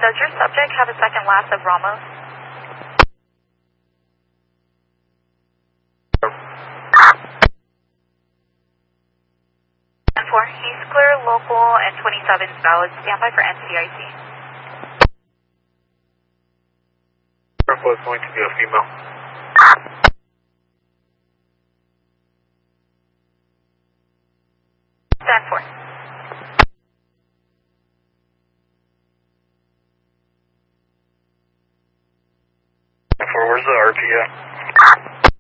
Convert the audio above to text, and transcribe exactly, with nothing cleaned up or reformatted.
Does your subject have a second last of Ramos? ten four, he's clear local and twenty-seven is valid. Stand by for N C I C. Was going to be a female. ten four. ten four, where's the R T at?